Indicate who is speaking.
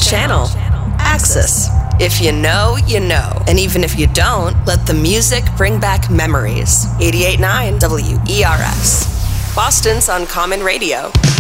Speaker 1: channel. Axis. If you know, you know. And even if you don't, let the music bring back memories. 88.9 WERS. Boston's Uncommon Radio.